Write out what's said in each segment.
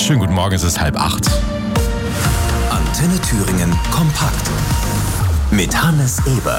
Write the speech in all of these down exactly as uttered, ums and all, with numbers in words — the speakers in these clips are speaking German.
Schönen guten Morgen, es ist halb acht. Antenne Thüringen kompakt mit Hannes Ebert.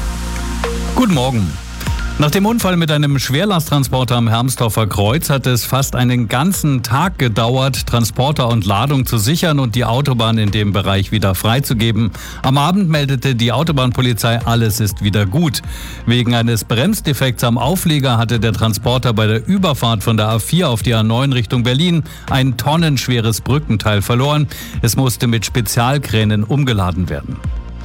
Guten Morgen. Nach dem Unfall mit einem Schwerlasttransporter am Hermsdorfer Kreuz hat es fast einen ganzen Tag gedauert, Transporter und Ladung zu sichern und die Autobahn in dem Bereich wieder freizugeben. Am Abend meldete die Autobahnpolizei, alles ist wieder gut. Wegen eines Bremsdefekts am Auflieger hatte der Transporter bei der Überfahrt von der A vier auf die A neun Richtung Berlin ein tonnenschweres Brückenteil verloren. Es musste mit Spezialkränen umgeladen werden.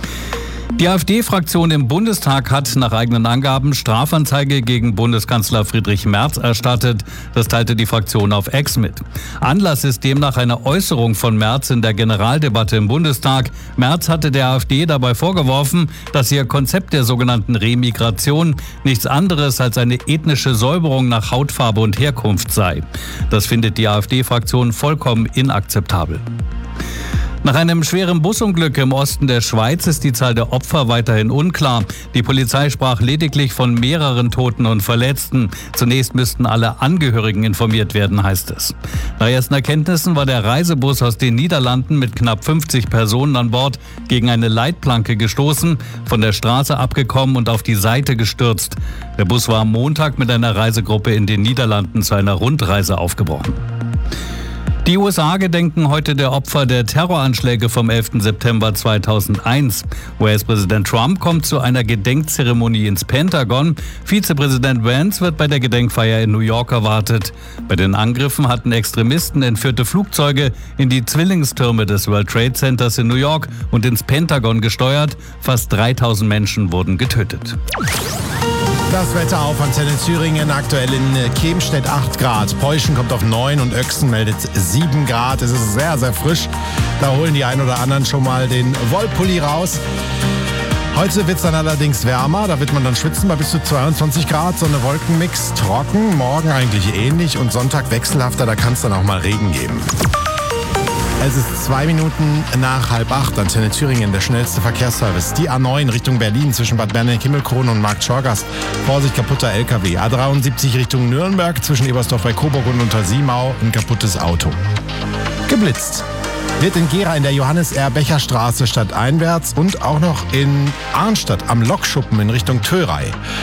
Die AfD-Fraktion im Bundestag hat nach eigenen Angaben Strafanzeige gegen Bundeskanzler Friedrich Merz erstattet. Das teilte die Fraktion auf X mit. Anlass ist demnach eine Äußerung von Merz in der Generaldebatte im Bundestag. Merz hatte der AfD dabei vorgeworfen, dass ihr Konzept der sogenannten Remigration nichts anderes als eine ethnische Säuberung nach Hautfarbe und Herkunft sei. Das findet die AfD-Fraktion vollkommen inakzeptabel. Nach einem schweren Busunglück im Osten der Schweiz ist die Zahl der Opfer weiterhin unklar. Die Polizei sprach lediglich von mehreren Toten und Verletzten. Zunächst müssten alle Angehörigen informiert werden, heißt es. Nach ersten Erkenntnissen war der Reisebus aus den Niederlanden mit knapp fünfzig Personen an Bord gegen eine Leitplanke gestoßen, von der Straße abgekommen und auf die Seite gestürzt. Der Bus war am Montag mit einer Reisegruppe in den Niederlanden zu einer Rundreise aufgebrochen. Die U S A gedenken heute der Opfer der Terroranschläge vom elften September zweitausendeins. U S-Präsident Trump kommt zu einer Gedenkzeremonie ins Pentagon. Vizepräsident Vance wird bei der Gedenkfeier in New York erwartet. Bei den Angriffen hatten Extremisten entführte Flugzeuge in die Zwillingstürme des World Trade Centers in New York und ins Pentagon gesteuert. Fast dreitausend Menschen wurden getötet. Das Wetter auf Antenne Thüringen, aktuell in Kemstedt acht Grad. Peuschen kommt auf neun und Öxen meldet sieben Grad. Es ist sehr, sehr frisch. Da holen die ein oder anderen schon mal den Wollpulli raus. Heute wird es dann allerdings wärmer. Da wird man dann schwitzen bei bis zu zweiundzwanzig Grad. Sonne, Wolkenmix, trocken. Morgen eigentlich ähnlich und Sonntag wechselhafter. Da kann es dann auch mal Regen geben. Es ist zwei Minuten nach halb acht. Antenne Thüringen, der schnellste Verkehrsservice. Die A neun Richtung Berlin zwischen Bad Berneck-Himmelkronen und Markt Schorgast. Vorsicht, kaputter L K W. A dreiundsiebzig Richtung Nürnberg zwischen Ebersdorf bei Coburg und Untersiemau. Ein kaputtes Auto. Geblitzt wird in Gera in der Johannes-R-Becher-Straße stadteinwärts und auch noch in Arnstadt am Lokschuppen in Richtung Thörey.